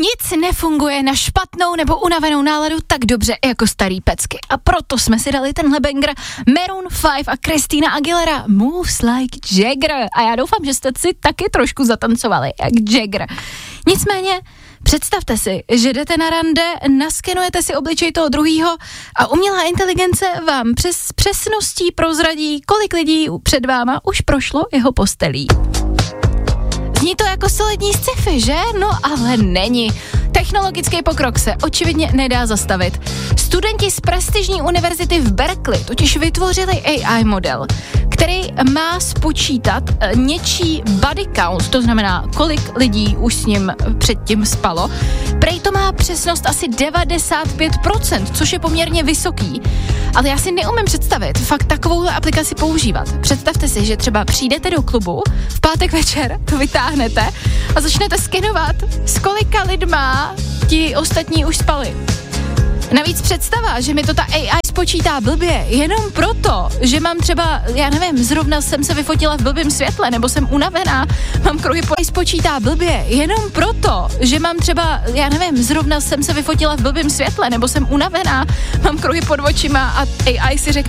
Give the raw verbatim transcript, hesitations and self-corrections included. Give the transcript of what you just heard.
Nic nefunguje na špatnou nebo unavenou náladu tak dobře jako starý pecky. A proto jsme si dali tenhle banger Maroon five a Christina Aguilera Moves Like Jagger. A já doufám, že jste si taky trošku zatancovali jak Jagger. Nicméně představte si, že jdete na rande, naskenujete si obličej toho druhýho a umělá inteligence vám přes přesností prozradí, kolik lidí před váma už prošlo jeho postelí. Zní to jako solidní sci-fi, že? No ale není. Technologický pokrok se očividně nedá zastavit. Studenti z prestižní univerzity v Berkeley totiž vytvořili A I model, který má spočítat něčí body count, to znamená, kolik lidí už s ním předtím spalo. Prej to má přesnost asi devadesát pět procent, což je poměrně vysoký. Ale já si neumím představit fakt takovouhle aplikaci používat. Představte si, že třeba přijdete do klubu, v pátek večer to vytáhnete a začnete skenovat, s kolika lidma ti ostatní už spali. Navíc představa, že mi to ta A I spočítá blbě, jenom proto, že mám třeba, já nevím, zrovna jsem se vyfotila v blbým světle, nebo jsem unavená, mám kruhy po... spočítá blbě, jenom proto, že mám třeba, já nevím, zrovna jsem se vyfotila v blbým světle, nebo jsem unavená, mám kruhy pod očima a A I si řekne,